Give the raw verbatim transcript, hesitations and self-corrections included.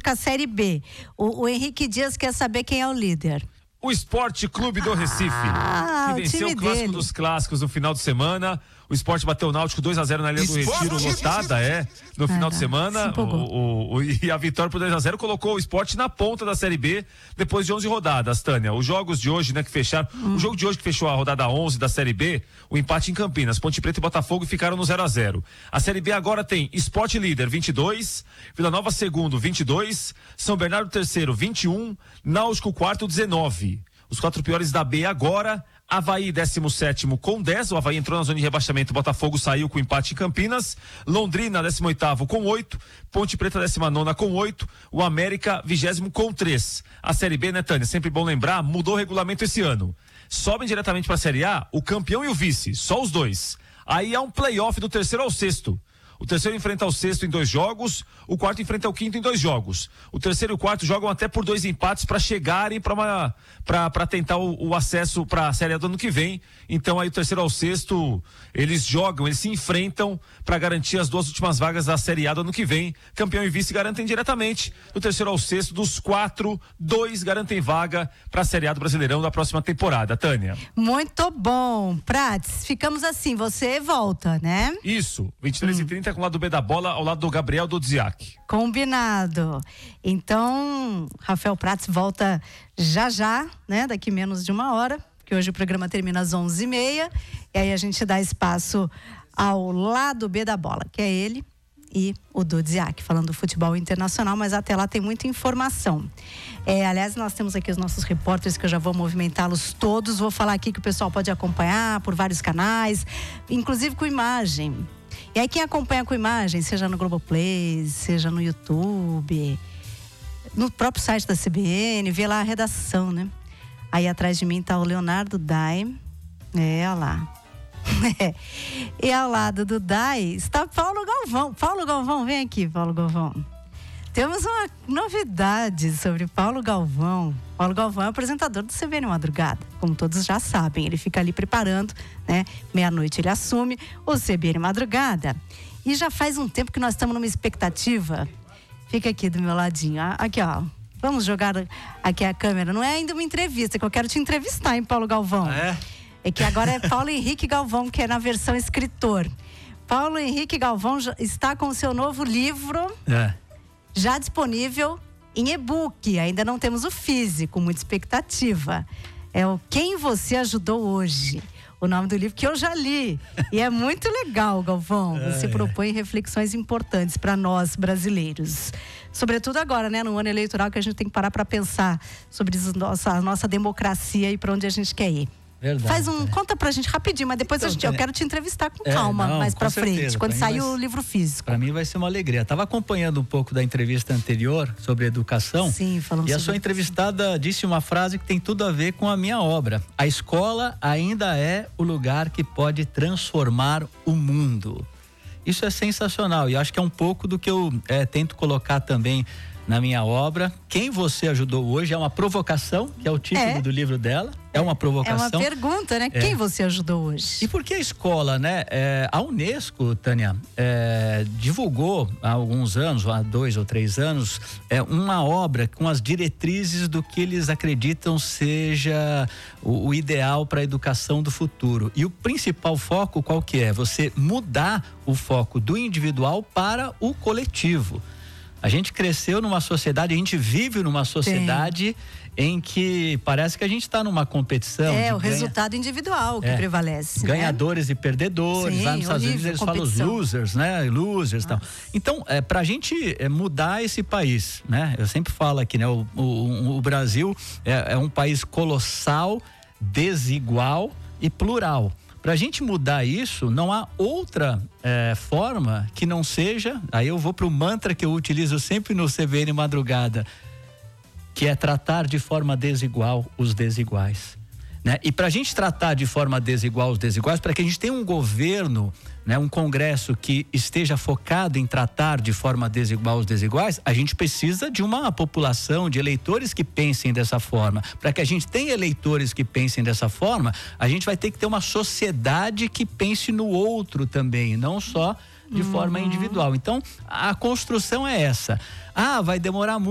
junto com a Série B. O, o Henrique Dias quer saber quem é o líder. O Sport Clube do Recife, ah, que venceu o, o clássico dele. dos clássicos no final de semana. O Sport bateu o Náutico dois a zero na Ilha do Retiro, lotada, é, no final ah, de semana. O, o, o, e a vitória por dois a zero colocou o Sport na ponta da Série B depois de onze rodadas, Tânia. Os jogos de hoje, né, que fecharam, hum. o jogo de hoje que fechou a rodada onze da Série B, o empate em Campinas, Ponte Preta e Botafogo ficaram no zero a zero. A Série B agora tem Sport líder vinte e dois, Vila Nova segundo vinte e dois, São Bernardo terceiro vinte e um, Náutico quarto dezenove. Os quatro piores da B agora, Avaí décimo sétimo com dez, o Avaí entrou na zona de rebaixamento, Botafogo saiu com empate em Campinas, Londrina décimo oitavo com oito, Ponte Preta décima nona com oito, o América vigésimo com três. A Série B, né, Tânia, sempre bom lembrar, mudou o regulamento esse ano. Sobem diretamente para a Série A o campeão e o vice, só os dois. Aí há um play-off do terceiro ao sexto. O terceiro enfrenta o sexto em dois jogos, o quarto enfrenta o quinto em dois jogos. O terceiro e o quarto jogam até por dois empates para chegarem para uma para tentar o, o acesso para a Série A do ano que vem. Então aí o terceiro ao sexto eles jogam, eles se enfrentam para garantir as duas últimas vagas da Série A do ano que vem. Campeão e vice garantem diretamente. Do terceiro ao sexto, dos quatro, dois garantem vaga para a Série A do Brasileirão da próxima temporada. Tânia. Muito bom, Prates. Ficamos assim, você volta, né? Isso, vinte e três e trinta hum. com o lado B da bola, ao lado do Gabriel Dodziak. Combinado. Então, Rafael Prates volta já já, né? Daqui menos de uma hora, porque hoje o programa termina às onze e meia, e aí a gente dá espaço ao lado B da bola, que é ele e o Dodziak, falando do futebol internacional, mas até lá tem muita informação. É, aliás, nós temos aqui os nossos repórteres que eu já vou movimentá-los todos, vou falar aqui que o pessoal pode acompanhar por vários canais, inclusive com imagem. E aí quem acompanha com imagem, seja no Globoplay, seja no YouTube, no próprio site da C B N, vê lá a redação, né? Aí atrás de mim tá o Leonardo Dai, é, olha lá. E ao lado do Dai está Paulo Galvão. Paulo Galvão, vem aqui, Paulo Galvão. Temos uma novidade sobre Paulo Galvão. Paulo Galvão é apresentador do C B N Madrugada, como todos já sabem. Ele fica ali preparando, né? Meia-noite ele assume o C B N Madrugada. E já faz um tempo que nós estamos numa expectativa. Fica aqui do meu ladinho. Aqui, ó. Vamos jogar aqui a câmera. Não é ainda uma entrevista, que eu quero te entrevistar, hein, Paulo Galvão? Ah, é? É que agora é Paulo Henrique Galvão, que é na versão escritor. Paulo Henrique Galvão está com o seu novo livro... É. Já disponível em e-book, ainda não temos o físico, muita expectativa. É o Quem Você Ajudou Hoje, o nome do livro que eu já li. E é muito legal, Galvão. Você propõe reflexões importantes para nós brasileiros. Sobretudo agora, né, no ano eleitoral, que a gente tem que parar para pensar sobre a nossa, a nossa democracia e para onde a gente quer ir. Verdade, Faz um, é. conta pra gente rapidinho, mas depois então, a gente, eu quero te entrevistar com é, calma, não, mais com pra certeza. frente, quando pra sair vai, o livro físico. Para mim vai ser uma alegria. Estava acompanhando um pouco da entrevista anterior sobre educação. Sim, falamos E a sobre sua entrevistada disse uma frase que tem tudo a ver com a minha obra. A escola ainda é o lugar que pode transformar o mundo. Isso é sensacional e acho que é um pouco do que eu é, tento colocar também na minha obra. Quem Você Ajudou Hoje é uma provocação, que é o título é. do livro dela. É uma provocação. É uma pergunta, né? É. Quem você ajudou hoje? E por que a escola, né? É, a Unesco, Tânia, é, divulgou há alguns anos, há dois ou três anos, é, uma obra com as diretrizes do que eles acreditam seja o, o ideal para a educação do futuro. E o principal foco qual que é? Você mudar o foco do individual para o coletivo. A gente cresceu numa sociedade, a gente vive numa sociedade Sim. em que parece que a gente está numa competição. É, o ganha... resultado individual que é. prevalece. Ganhadores né? e perdedores. Sim, lá nos Estados Unidos eles falam os losers, né? Losers e tal. Então, é, pra gente é, mudar esse país, né? Eu sempre falo aqui, né? O, o, o Brasil é, é um país colossal, desigual e plural. Para a gente mudar isso, não há outra é, forma que não seja, aí eu vou para o mantra que eu utilizo sempre no C B N Madrugada, que é tratar de forma desigual os desiguais. Né? E para a gente tratar de forma desigual os desiguais, para que a gente tenha um governo, né, um Congresso que esteja focado em tratar de forma desigual os desiguais, a gente precisa de uma população, de eleitores que pensem dessa forma. Para que a gente tenha eleitores que pensem dessa forma, a gente vai ter que ter uma sociedade que pense no outro também, não só de uhum. forma individual. Então, a construção é essa. Ah, vai demorar muito.